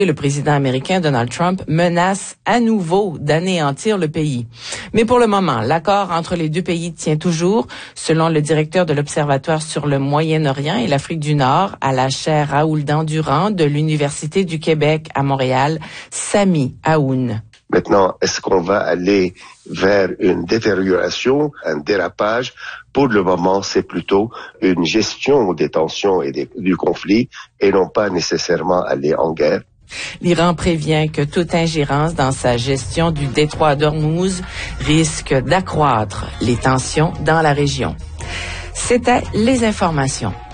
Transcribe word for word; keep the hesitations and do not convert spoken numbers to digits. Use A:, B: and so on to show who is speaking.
A: Le président américain Donald Trump menace à nouveau d'anéantir le pays. Mais pour le moment, l'accord entre les deux pays tient toujours, selon le directeur de l'Observatoire sur le Moyen-Orient et l'Afrique du Nord à la chaire Raoul Dandurand de l'Université du Québec à Montréal, Sami Aoun.
B: Maintenant, est-ce qu'on va aller vers une détérioration, un dérapage? Pour le moment, c'est plutôt une gestion des tensions et des, du conflit et non pas nécessairement aller en guerre.
A: L'Iran prévient que toute ingérence dans sa gestion du détroit d'Ormuz risque d'accroître les tensions dans la région. C'était les informations.